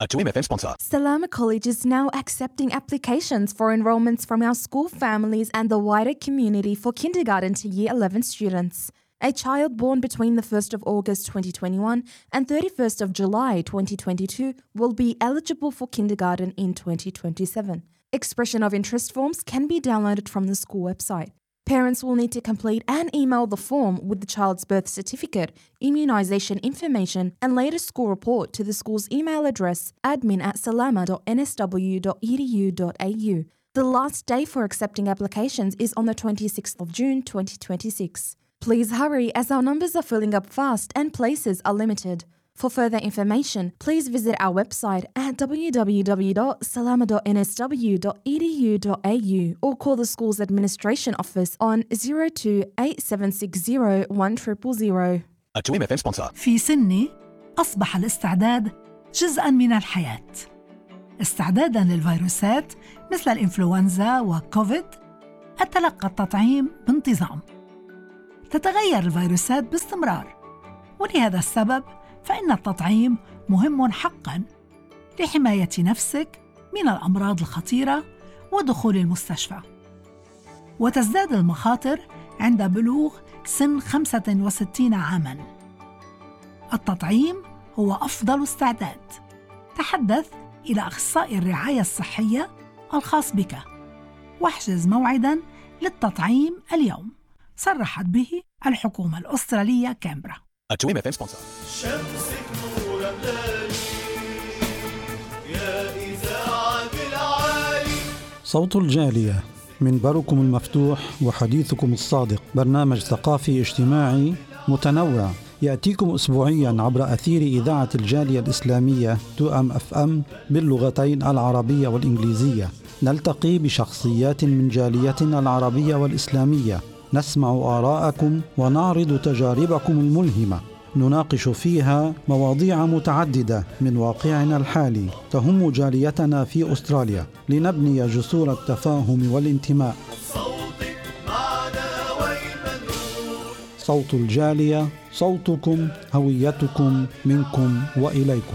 A 2MFM sponsor. Salama College is now accepting applications for enrolments from our school families and the wider community for kindergarten to year 11 students. A child born between the 1st of August 2021 and 31st of July 2022 will be eligible for kindergarten in 2027. Expression of interest forms can be downloaded from the school website. Parents will need to complete and email the form with the child's birth certificate, immunisation information, and latest school report to the school's email address admin@salama.nsw.edu.au. The last day for accepting applications is on the 26th of June 2026. Please hurry as our numbers are filling up fast and places are limited. For further information, please visit our website at www.salama.nsw.edu.au or call the school's administration office on 02-8760-1000. A 2MFM sponsor. في سني أصبح الاستعداد جزءاً من الحياة. استعداداً للفيروسات مثل الإنفلونزا وكوفيد، أتلقى التطعيم بانتظام. تتغير الفيروسات باستمرار، ولهذا السبب فإن التطعيم مهم حقاً لحماية نفسك من الأمراض الخطيرة ودخول المستشفى. وتزداد المخاطر عند بلوغ سن 65 عاماً. التطعيم هو أفضل استعداد. تحدث إلى أخصائي الرعاية الصحية الخاص بك واحجز موعداً للتطعيم اليوم، صرحت به الحكومة الأسترالية كامبرا. A 2MFM sponsor. شمسك نور بلادي يا إذاعة العالي. صوت الجالية، منبركم المفتوح وحديثكم الصادق، برنامج ثقافي اجتماعي متنوع يأتيكم أسبوعياً عبر أثير إذاعة الجالية الإسلامية 2MFM باللغتين العربية والإنجليزية. نلتقي بشخصيات من جاليتنا العربية والإسلامية، نسمع آراءكم ونعرض تجاربكم الملهمة، نناقش فيها مواضيع متعددة من واقعنا الحالي تهم جاليتنا في أستراليا، لنبني جسور التفاهم والانتماء. صوتك معنا وين نروح. صوت الجالية، صوتكم، هويتكم، منكم وإليكم.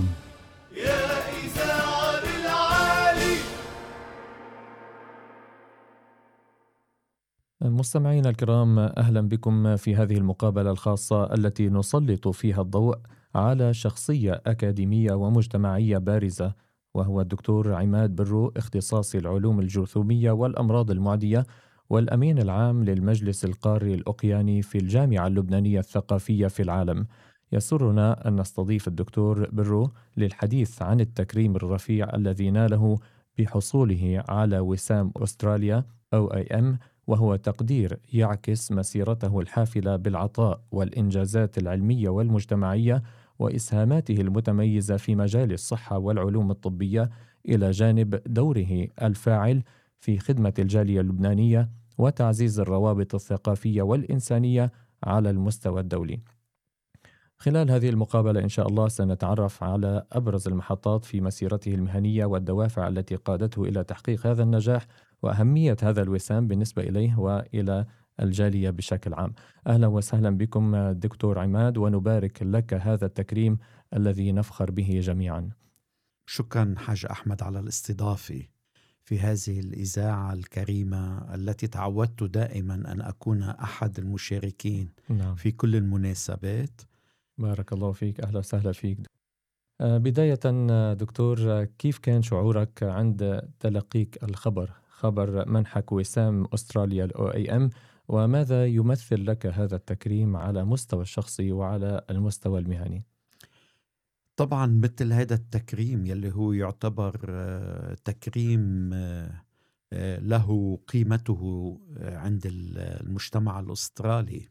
مستمعينا الكرام، أهلا بكم في هذه المقابلة الخاصة التي نسلط فيها الضوء على شخصية أكاديمية ومجتمعية بارزة، وهو الدكتور عماد برو، اختصاصي العلوم الجرثومية والأمراض المعدية والأمين العام للمجلس القاري الأوقياني في الجامعة اللبنانية الثقافية في العالم. يسرنا أن نستضيف الدكتور برو للحديث عن التكريم الرفيع الذي ناله بحصوله على وسام أستراليا OAM، وهو تقدير يعكس مسيرته الحافلة بالعطاء والإنجازات العلمية والمجتمعية وإسهاماته المتميزة في مجال الصحة والعلوم الطبية، إلى جانب دوره الفاعل في خدمة الجالية اللبنانية وتعزيز الروابط الثقافية والإنسانية على المستوى الدولي. خلال هذه المقابلة إن شاء الله سنتعرف على أبرز المحطات في مسيرته المهنية والدوافع التي قادته إلى تحقيق هذا النجاح وأهمية هذا الوسام بالنسبة إليه وإلى الجالية بشكل عام. أهلا وسهلا بكم دكتور عماد، ونبارك لك هذا التكريم الذي نفخر به جميعا. شكرا حاج أحمد على الاستضافة في هذه الإذاعة الكريمة التي تعودت دائما أن أكون أحد المشاركين في كل المناسبات. بارك الله فيك، أهلا وسهلا فيك. بداية دكتور، كيف كان شعورك عند تلقيك خبر منحك وسام أستراليا OAM، وماذا يمثل لك هذا التكريم على مستوى الشخصي وعلى المستوى المهني؟ طبعا مثل هذا التكريم يلي هو يعتبر تكريم له قيمته عند المجتمع الأسترالي،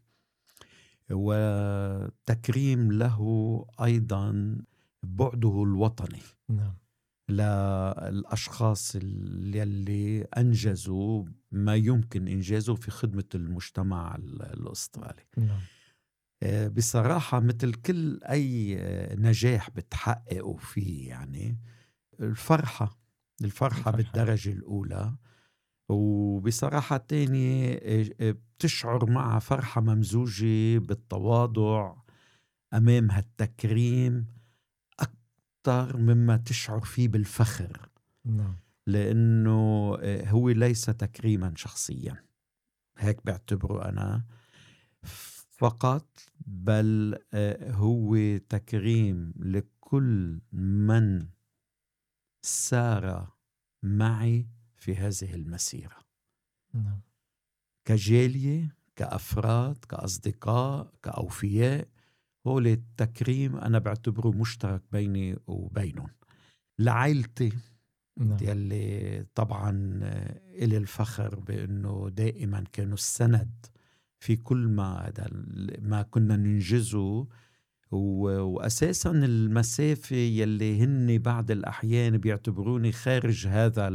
وتكريم له أيضا بعده الوطني. نعم. للأشخاص اللي أنجزوا ما يمكن إنجازه في خدمة المجتمع الأسترالي. نعم. بصراحة مثل كل أي نجاح بتحققه فيه، يعني الفرحة بالدرجة الأولى، وبصراحة تاني بتشعر مع فرحة ممزوجة بالتواضع أمام هالتكريم أكثر مما تشعر فيه بالفخر. نعم. لأنه هو ليس تكريما شخصيا، هيك بعتبره أنا فقط، بل هو تكريم لكل من سار معي في هذه المسيرة. نعم. كجالية، كأفراد، كأصدقاء، كأوفياء، هو التكريم أنا بعتبره مشترك بيني وبينهم. لعائلتي نعم. يلي طبعا إلي الفخر بأنه دائما كانوا السند في كل ما كنا ننجزه، وأساسا المسافة يلي هن بعض الأحيان بيعتبروني خارج هذا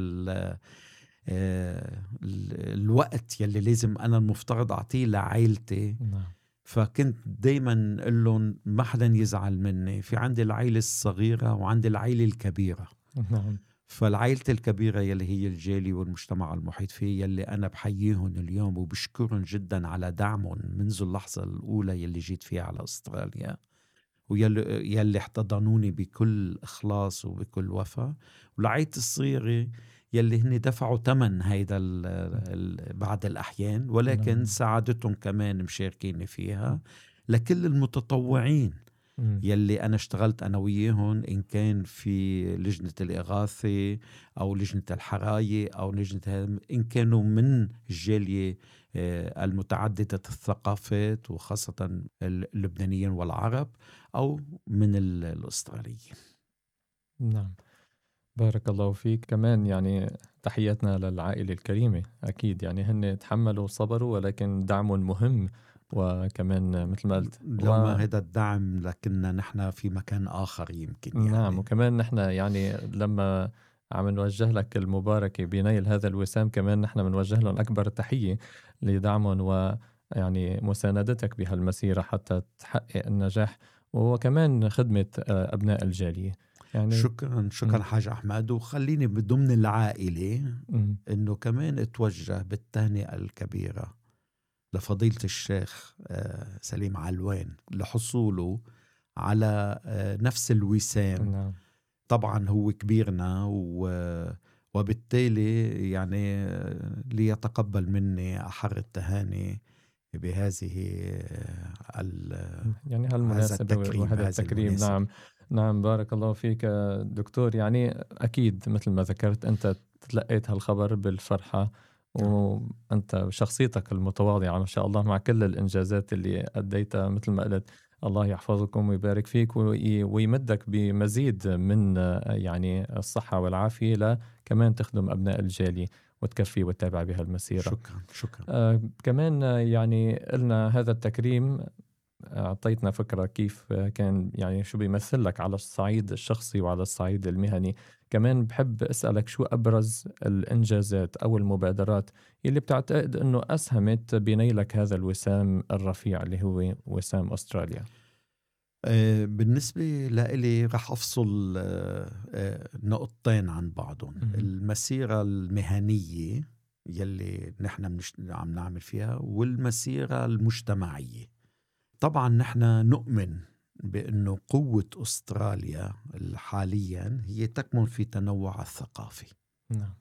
الوقت يلي لازم أنا المفترض أعطيه لعائلتي. نعم. فكنت دايما أقول لهم ما حدا يزعل مني، في عندي العائلة الصغيرة وعندي العائلة الكبيرة. نعم. فالعائلة الكبيرة يلي هي الجالي والمجتمع المحيط فيه، يلي أنا بحييهم اليوم وبشكرهم جدا على دعمهم منذ اللحظة الأولى يلي جيت فيها على أستراليا، ويلي احتضنوني بكل إخلاص وبكل وفاء. والعائلة الصغيرة يلي هني دفعوا ثمن هيدا بعض الأحيان، ولكن ساعدتهم كمان مشاركيني فيها. لكل المتطوعين يلي أنا اشتغلت أنا وياهم، إن كان في لجنة الإغاثة أو لجنة الحراية أو لجنة إن كانوا من الجالية المتعددة الثقافات وخاصة اللبنانيين والعرب أو من الأستراليين. نعم، بارك الله فيك. كمان يعني تحياتنا للعائلة الكريمة، أكيد يعني هن تحملوا وصبروا، ولكن دعم مهم. وكمان مثل ما قلت لو ما هذا الدعم لكننا نحن في مكان آخر يمكن يعني. نعم، وكمان نحن يعني لما عم نوجه لك المباركة بنيل هذا الوسام، كمان نحن بنوجه لهم أكبر تحية لدعمهم ويعني مساندتك بهالمسيرة حتى تحقق النجاح، وكمان خدمة أبناء الجالية يعني. شكرا حاج أحمد. وخليني بضمن العائلة إنه كمان اتوجه بالتهنئة الكبيرة لفضيلة الشيخ سليم علوان لحصوله على نفس الوسام. نعم. طبعا هو كبيرنا وبالتالي يعني ليتقبل مني أحر التهاني بهذه يعني هالمناسبة وهذا التكريم. نعم نعم، بارك الله فيك دكتور. يعني أكيد مثل ما ذكرت أنت تلقيت هالخبر بالفرحة، وأنت شخصيتك المتواضعة ما شاء الله مع كل الإنجازات اللي أديتها، مثل ما قلت الله يحفظكم ويبارك فيك ويمدك بمزيد من يعني الصحة والعافية كمان تخدم أبناء الجالية وتكفي وتتابع بها المسيرة. شكرا. كمان يعني قلنا هذا التكريم أعطيتنا فكرة كيف كان، يعني شو بيمثل لك على الصعيد الشخصي وعلى الصعيد المهني. كمان بحب أسألك شو أبرز الإنجازات أو المبادرات اللي بتعتقد أنه أسهمت بنيلك هذا الوسام الرفيع اللي هو وسام أستراليا؟ بالنسبة لإلي رح أفصل نقطتين عن بعضهم. المسيرة المهنية يلي نحن عم نعمل فيها، والمسيرة المجتمعية. طبعا نحن نؤمن بأنه قوة أستراليا حاليا هي تكمن في تنوع الثقافي. نعم.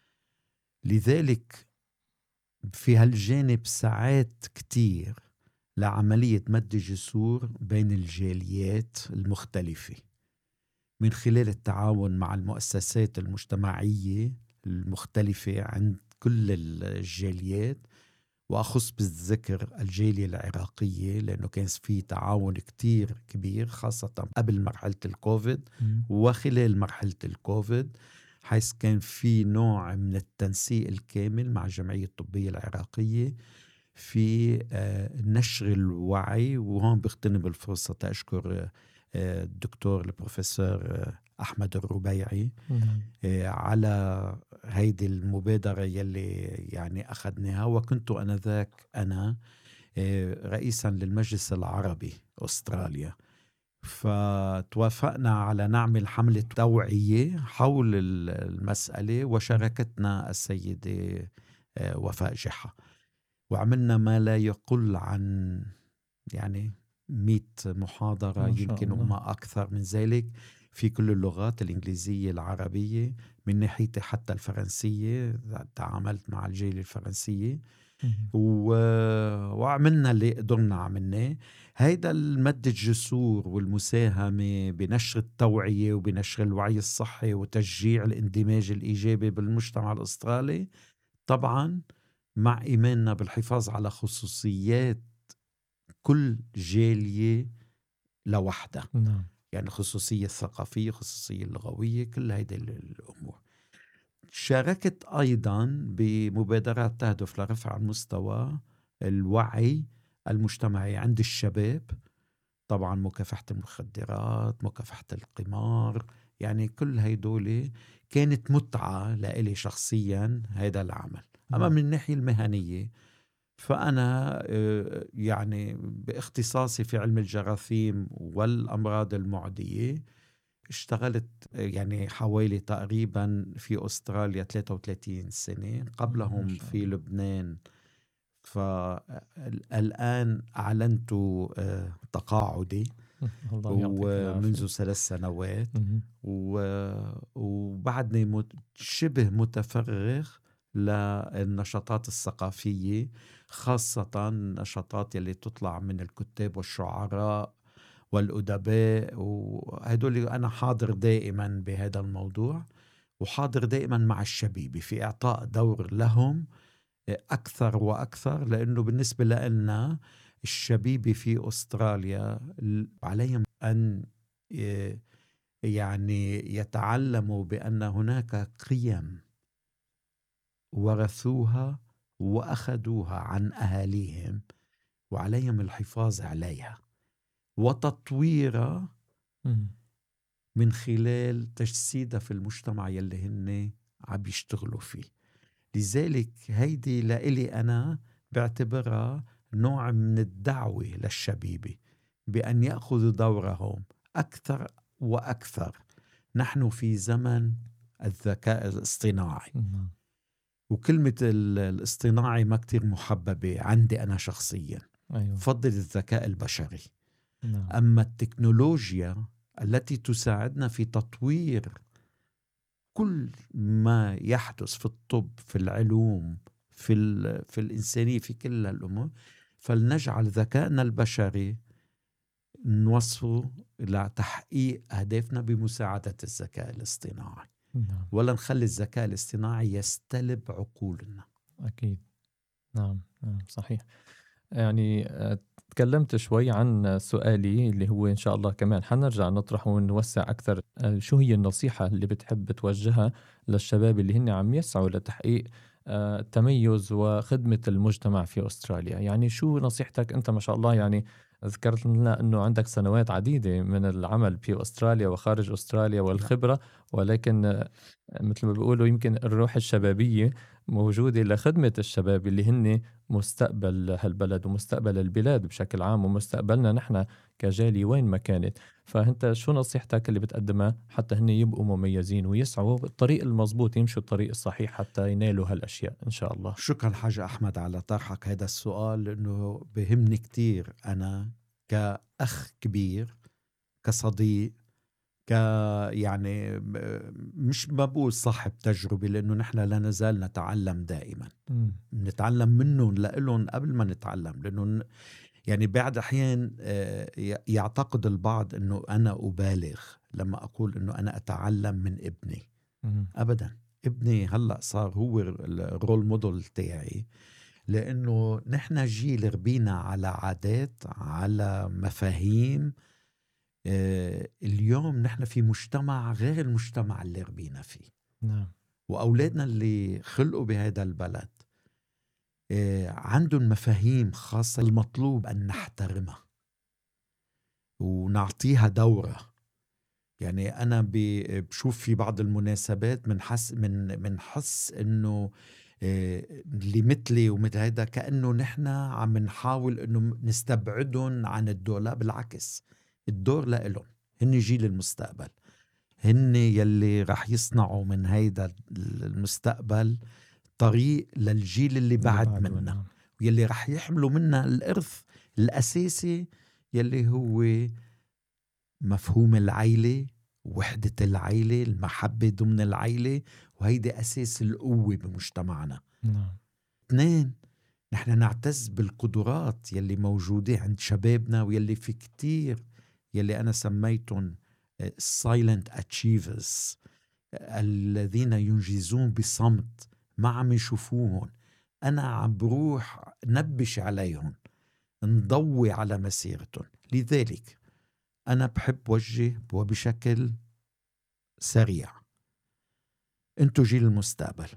لذلك في هالجانب ساعات كتير لعملية مد جسور بين الجاليات المختلفة من خلال التعاون مع المؤسسات المجتمعية المختلفة عند كل الجاليات، وأخص بالذكر الجالية العراقية، لأنه كان في تعاون كتير كبير خاصة قبل مرحلة الكوفيد وخلال مرحلة الكوفيد، حيث كان في نوع من التنسيق الكامل مع الجمعية الطبية العراقية في نشر الوعي. وهون بغتنم الفرصة تأشكر الدكتور البروفيسور أحمد الربيعي على هيدي المبادرة يلي يعني أخذناها. وكنت أنا رئيسا للمجلس العربي أستراليا، فتوافقنا على نعمل حملة توعية حول المسألة، وشاركتنا السيدة وفاء جحا، وعملنا ما لا يقل عن يعني 100 محاضرة يمكن وما أكثر من ذلك في كل اللغات الإنجليزية العربية، من ناحيتي حتى الفرنسية، تعاملت مع الجيل الفرنسية وعملنا اللي قدرنا عملناه. هيدا المد الجسور والمساهمة بنشر التوعية وبنشر الوعي الصحي وتشجيع الاندماج الإيجابي بالمجتمع الأسترالي، طبعا مع إيماننا بالحفاظ على خصوصيات كل جالية لوحدها. يعني خصوصية الثقافية، خصوصية اللغوية، كل هيدا الأمور. شاركت أيضا بمبادرات تهدف لرفع المستوى الوعي المجتمعي عند الشباب، طبعا مكافحة المخدرات، مكافحة القمار، يعني كل هيدول كانت متعة لإلي شخصيا هذا العمل. أما من الناحية المهنية فأنا يعني باختصاصي في علم الجراثيم والأمراض المعدية اشتغلت يعني حوالي تقريبا في أستراليا 33 سنة، قبلهم في لبنان. فالآن أعلنت تقاعدي ومنذ 3 سنوات وبعدني شبه متفرغ للنشاطات الثقافية، خاصة النشاطات يلي تطلع من الكتاب والشعراء والأدباء، وهدول أنا حاضر دائما بهذا الموضوع، وحاضر دائما مع الشبيبة في إعطاء دور لهم أكثر وأكثر، لأنه بالنسبة لنا الشبيبة في أستراليا عليهم أن يعني يتعلموا بأن هناك قيم ورثوها وأخذوها عن أهاليهم، وعليهم الحفاظ عليها وتطويرها من خلال تجسيدها في المجتمع يلي هن عم يشتغلوا فيه. لذلك هيدي لإلي أنا بعتبرها نوع من الدعوة للشبيبة بأن يأخذوا دورهم أكثر وأكثر. نحن في زمن الذكاء الاصطناعي، وكلمة الاصطناعي ما كتير محببة عندي أنا شخصيا. فضل الذكاء البشري. أما التكنولوجيا التي تساعدنا في تطوير كل ما يحدث في الطب، في العلوم، في الإنسانية، في كل الأمور، فلنجعل ذكائنا البشري نوصله إلى تحقيق أهدافنا بمساعدة الذكاء الاصطناعي. ولا نخلي الذكاء الاصطناعي يستلب عقولنا. أكيد. نعم صحيح. يعني تكلمت شوي عن سؤالي اللي هو إن شاء الله كمان حنرجع نطرحه ونوسع أكثر. شو هي النصيحة اللي بتحب توجهها للشباب اللي هن عم يسعوا لتحقيق التميز وخدمة المجتمع في أستراليا؟ يعني شو نصيحتك أنت؟ ما شاء الله يعني ذكرت لنا أنه عندك سنوات عديدة من العمل في أستراليا وخارج أستراليا والخبرة، ولكن مثل ما بيقولوا يمكن الروح الشبابية موجودة لخدمة الشباب اللي هن مستقبل هالبلد ومستقبل البلاد بشكل عام ومستقبلنا نحن كجالي وين ما كانت. فأنت شو نصيحتك اللي بتقدمها حتى هن يبقوا مميزين ويسعوا بالطريق المضبوط، يمشوا الطريق الصحيح حتى ينالوا هالأشياء إن شاء الله؟ شكرا حاج أحمد على طرحك هذا السؤال، لأنه بهمني كتير أنا كأخ كبير، كصديق، يعني مش بقول صاحب تجربة، لأنه نحن لا نزال نتعلم دائما. نتعلم منهم لإلهم قبل ما نتعلم، لأنه يعني بعد أحيان يعتقد البعض أنه أنا أبالغ لما أقول أنه أنا أتعلم من ابني. أبدا، ابني هلأ صار هو الرول موديل تاعي، لأنه نحن جيل ربينا على عادات، على مفاهيم. اليوم نحن في مجتمع غير المجتمع اللي ربينا فيه. نعم. وأولادنا اللي خلقوا بهذا البلد عندهم مفاهيم خاصة، المطلوب أن نحترمها ونعطيها دورة. يعني أنا بشوف في بعض المناسبات منحس إنه اللي مثلي ومثل هذا كأنه نحن عم نحاول إنه نستبعدهم عن الدور. لا، بالعكس، الدور لإلهم، هن جيل المستقبل، هن يلي رح يصنعوا من هيدا المستقبل طريق للجيل اللي بعد منا، ويلي رح يحملوا منا الإرث الأساسي يلي هو مفهوم العيلة وحدة العيلة، المحبة ضمن العيلة، وهيدي أساس القوة بمجتمعنا. 2، نحن نعتز بالقدرات يلي موجودة عند شبابنا، ويلي في كتير يلي أنا سميتهم silent achievers، الذين ينجزون بصمت، ما عم يشوفوهم. أنا عم بروح نبش عليهم، نضوي على مسيرتهم. لذلك أنا بحب وجه وبشكل سريع، أنتو جيل المستقبل،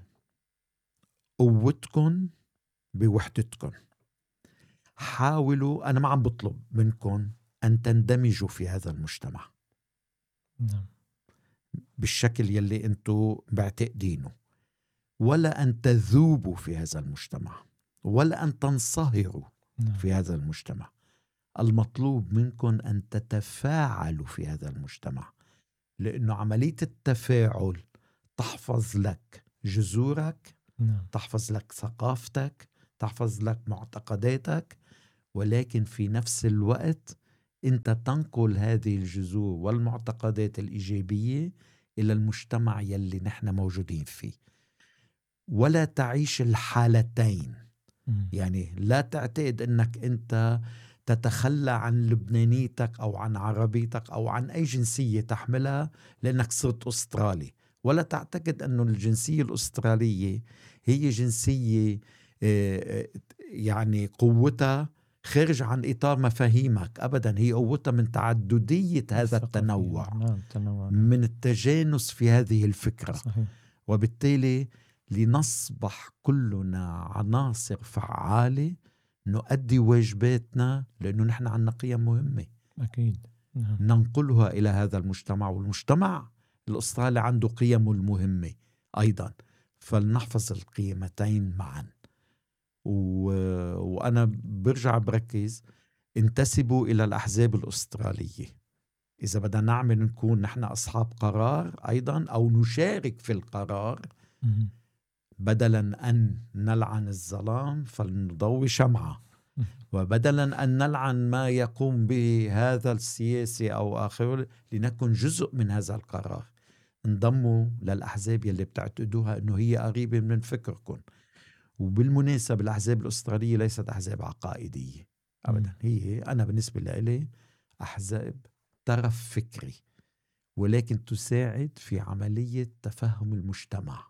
قوتكم بوحدتكم. حاولوا، أنا ما عم بطلب منكم أن تندمجوا في هذا المجتمع بالشكل يلي أنتو بعتقدينه، ولا أن تذوبوا في هذا المجتمع، ولا أن تنصهروا في هذا المجتمع. المطلوب منكم أن تتفاعلوا في هذا المجتمع، لأنه عملية التفاعل تحفظ لك جذورك، تحفظ لك ثقافتك، تحفظ لك معتقداتك، ولكن في نفس الوقت أنت تنقل هذه الجذور والمعتقدات الإيجابية إلى المجتمع يلي نحن موجودين فيه. ولا تعيش الحالتين، يعني لا تعتقد أنك أنت تتخلى عن لبنانيتك أو عن عربيتك أو عن أي جنسية تحملها لأنك صرت أسترالي، ولا تعتقد أن الجنسية الأسترالية هي جنسية يعني قوتها خارج عن إطار مفاهيمك. أبدا، هي قوتها من تعددية هذا التنوع، من التجانس في هذه الفكرة. صحيح. وبالتالي لنصبح كلنا عناصر فعالة نؤدي واجباتنا، لأنه نحن عنا قيم مهمة أكيد ننقلها إلى هذا المجتمع، والمجتمع الأسترالي عنده قيمه المهمة أيضا، فلنحفظ القيمتين معا. وأنا برجع بركز، انتسبوا إلى الأحزاب الأسترالية. إذا بدنا نعمل نكون نحن أصحاب قرار أيضا، أو نشارك في القرار، بدلا أن نلعن الظلام فلنضوي شمعة، وبدلا أن نلعن ما يقوم به هذا السياسي أو آخره، لنكن جزء من هذا القرار. انضموا للأحزاب يلي بتعتقدوها أنه هي قريبة من فكركم. وبالمناسبة الأحزاب الأسترالية ليست أحزاب عقائدية أبدا، هي أنا بالنسبة لي أحزاب طرف فكري، ولكن تساعد في عملية تفهم المجتمع.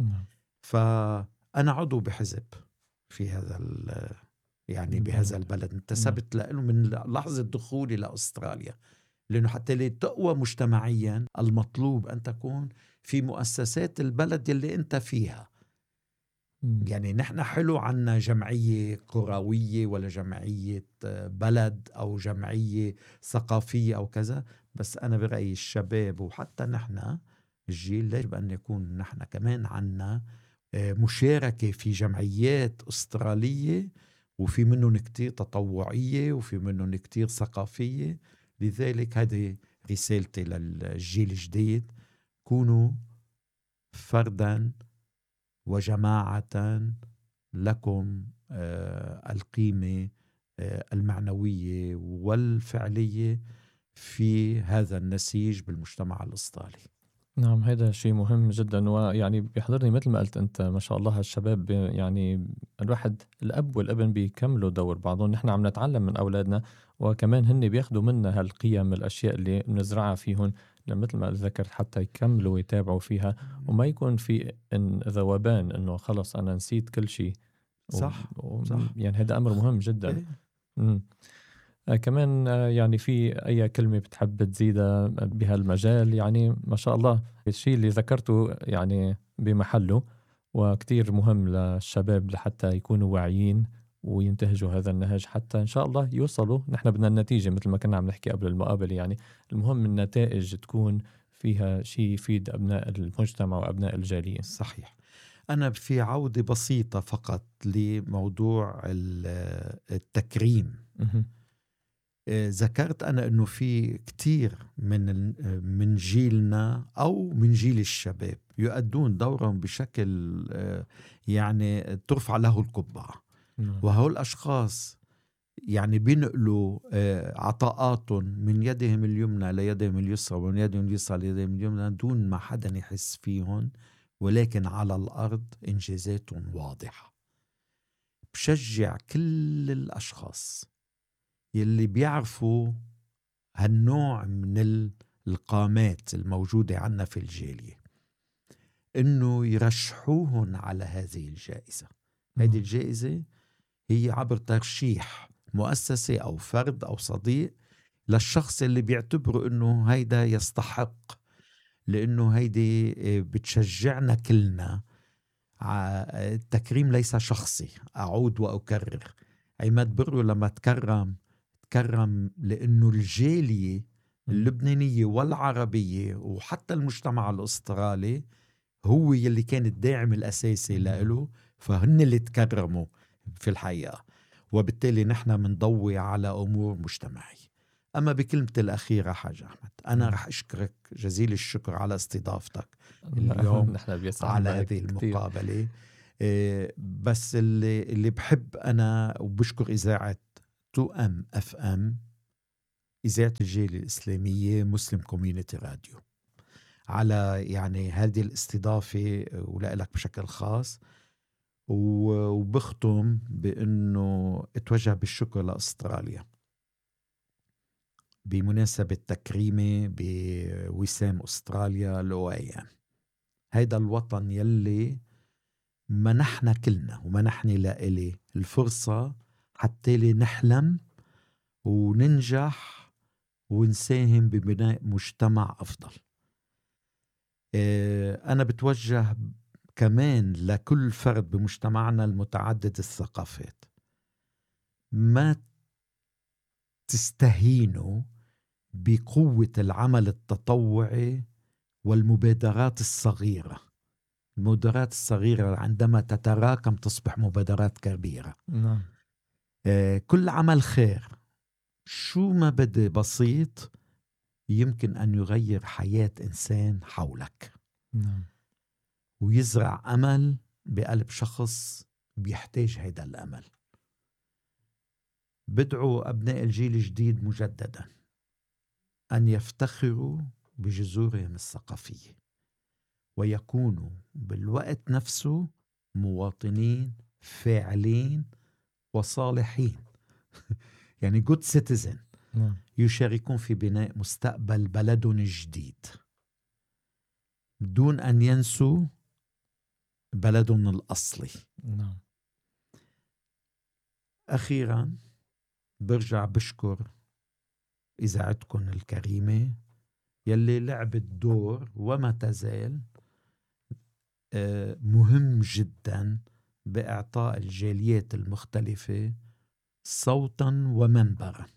فأنا عضو بحزب في هذا يعني بهذا البلد، انتسبت له من لحظة دخولي لأستراليا، لأنه حتى لتقوى مجتمعيا المطلوب أن تكون في مؤسسات البلد اللي أنت فيها. يعني نحن حلو عنا جمعية كروية ولا جمعية بلد أو جمعية ثقافية أو كذا، بس أنا برأيي الشباب وحتى نحن الجيل يجب أن يكون نحن كمان عنا مشاركة في جمعيات أسترالية، وفي منهم كتير تطوعية وفي منهم كتير ثقافية. لذلك هذه رسالتي للجيل الجديد، كونوا فردا وجماعة لكم القيمة المعنوية والفعلية في هذا النسيج بالمجتمع الأسترالي. نعم، هذا شيء مهم جدا. ويعني بيحضرني مثل ما قلت أنت، ما شاء الله الشباب، يعني الواحد الأب والابن بيكملوا دور بعضهم. نحن عم نتعلم من أولادنا، وكمان هن بياخدوا منا هالقيم، الأشياء اللي بنزرعها فيهم، مثل ما ذكرت، حتى يكملوا ويتابعوا فيها، وما يكون في ذوبان إنه خلص أنا نسيت كل شيء. صح. يعني هذا أمر مهم جدا. كمان يعني في أي كلمة بتحب تزيدها بهالمجال؟ يعني ما شاء الله الشيء اللي ذكرته يعني بمحله، وكتير مهم للشباب لحتى يكونوا واعيين وينتهجوا هذا النهج، حتى إن شاء الله يوصلوا. نحن بدنا النتيجة مثل ما كنا عم نحكي قبل المقابلة، يعني المهم النتائج تكون فيها شيء يفيد أبناء المجتمع وأبناء الجالية. صحيح. أنا في عودة بسيطة فقط لموضوع التكريم. ذكرت أنا أنه في كتير من جيلنا أو من جيل الشباب يؤدون دورهم بشكل يعني ترفع له القبعة، وهؤلاء الأشخاص يعني بينقلوا عطاءاتهم من يدهم اليمنى ليدهم اليسرى ومن يدهم اليسرى ليدهم اليمنى دون ما حدا يحس فيهم، ولكن على الأرض إنجازاتهم واضحة. بشجع كل الأشخاص يلي بيعرفوا هالنوع من القامات الموجودة عنا في الجالية إنه يرشحوهن على هذه الجائزة. هذه الجائزة هي عبر ترشيح مؤسسة أو فرد أو صديق للشخص اللي بيعتبروا إنه هيدا يستحق، لأنه هيدي بتشجعنا كلنا. التكريم ليس شخصي، أعود وأكرر. عماد برو لما تكرم لأنه الجالية اللبنانية والعربية وحتى المجتمع الأسترالي هو يلي كان الداعم الأساسي له، فهن اللي تكرموا في الحقيقة، وبالتالي نحن منضوي على أمور مجتمعية. أما بكلمة الأخيرة حاج أحمد، أنا رح أشكرك جزيل الشكر على استضافتك اليوم على هذه المقابلة. بس اللي بحب أنا وبشكر إذاعة 2M FM، إذاعة الجالية الإسلامية مسلم كوميونيتي راديو، على يعني هذه الاستضافة ولك بشكل خاص. وبختم بأنه اتوجه بالشكر لأستراليا بمناسبة تكريمي بوسام أستراليا الOIM. هيدا الوطن يلي منحنا كلنا ومنحني لإلي الفرصة حتى نحلم وننجح ونساهم ببناء مجتمع أفضل. أنا بتوجه كمان لكل فرد بمجتمعنا المتعدد الثقافات، ما تستهينوا بقوة العمل التطوعي والمبادرات الصغيرة. المبادرات الصغيرة عندما تتراكم تصبح مبادرات كبيرة. نعم. كل عمل خير شو ما بدأ بسيط يمكن أن يغير حياة إنسان حولك. نعم. ويزرع أمل بقلب شخص بيحتاج هيدا الأمل. بدعو أبناء الجيل الجديد مجددا أن يفتخروا بجذورهم الثقافية ويكونوا بالوقت نفسه مواطنين فاعلين وصالحين يعني good citizen. نعم. يشاركون في بناء مستقبل بلدهم الجديد بدون أن ينسوا بلدهم الأصلي. نعم. أخيرا برجع بشكر إذاعتكم الكريمة يلي لعبت دور وما تزال مهم جدا بإعطاء الجاليات المختلفة صوتا ومنبرا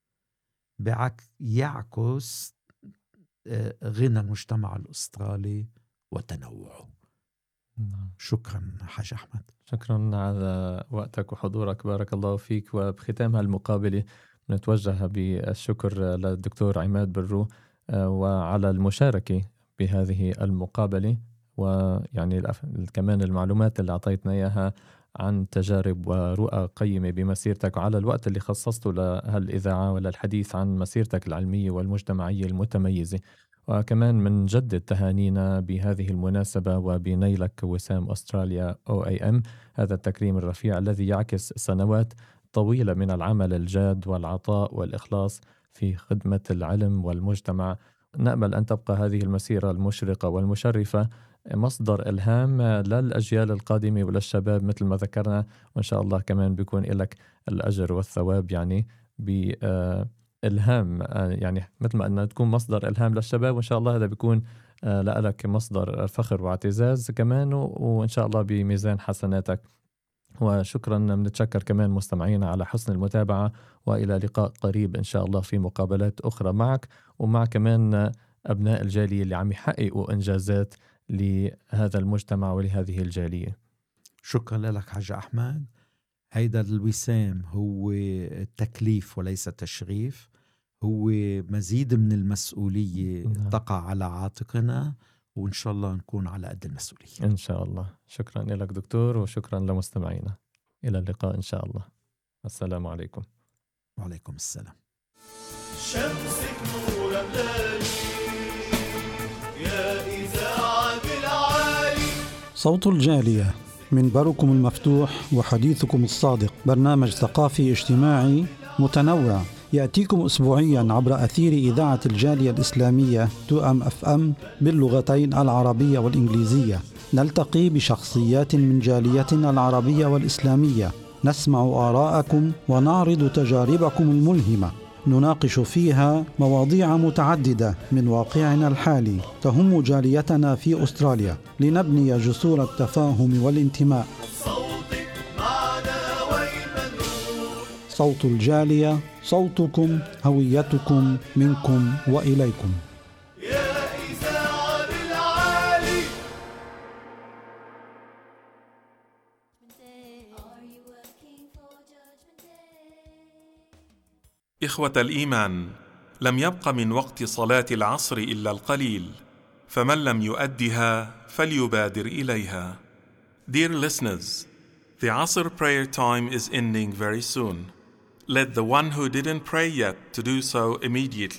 يعكس غنى المجتمع الأسترالي وتنوعه. نعم. شكرا حاج أحمد. شكرا على وقتك وحضورك، بارك الله فيك. وبختام هالمقابلة نتوجه بالشكر للدكتور عماد برو وعلى المشاركة بهذه المقابلة، ويعني كمان المعلومات اللي أعطيتنا إياها عن تجارب ورؤى قيمة بمسيرتك، وعلى الوقت اللي خصصته لهالإذاعة وللحديث عن مسيرتك العلمية والمجتمعية المتميزة. وكمان من جدد تهانينا بهذه المناسبة وبنيلك وسام أستراليا OIM، هذا التكريم الرفيع الذي يعكس سنوات طويلة من العمل الجاد والعطاء والإخلاص في خدمة العلم والمجتمع. نأمل أن تبقى هذه المسيرة المشرقة والمشرفة مصدر إلهام للأجيال القادمة وللشباب مثل ما ذكرنا، وإن شاء الله كمان بيكون لك الأجر والثواب يعني بإلهام، يعني مثل ما أنه تكون مصدر إلهام للشباب، وإن شاء الله هذا بيكون لك مصدر فخر واعتزاز كمان، وإن شاء الله بميزان حسناتك. وشكرا، بنتشكر كمان مستمعينا على حسن المتابعة، وإلى لقاء قريب إن شاء الله في مقابلات أخرى معك ومع كمان أبناء الجالية اللي عم يحققوا إنجازات لهذا المجتمع ولهذه الجالية. شكرا لك حاج أحمد. هيدا الوسام هو تكليف وليس تشريف، هو مزيد من المسؤولية تقع على عاتقنا، وإن شاء الله نكون على قد المسؤولية إن شاء الله. شكرا لك دكتور، وشكرا لمستمعينا. إلى اللقاء إن شاء الله. السلام عليكم. وعليكم السلام. شمسك نور أملالي يا إذاعة العالي. صوت الجالية، منبركم المفتوح وحديثكم الصادق، برنامج ثقافي اجتماعي متنوع يأتيكم أسبوعيا عبر أثير إذاعة الجالية الإسلامية 2M FM باللغتين العربية والإنجليزية. نلتقي بشخصيات من جاليتنا العربية والإسلامية، نسمع آراءكم ونعرض تجاربكم الملهمة، نناقش فيها مواضيع متعددة من واقعنا الحالي تهم جاليتنا في أستراليا، لنبني جسور التفاهم والانتماء. صوتك معنا وين ما نروح. صوت الجالية، صوتكم، هويتكم، منكم وإليكم. يا إذاعة العالي. إخوة الإيمان، لم يبق من وقت صلاة العصر إلا القليل، فمن لم يؤدها فليبادر إليها. Dear listeners, the Asr prayer time is ending very soon. Let the one who didn't pray yet to do so immediately.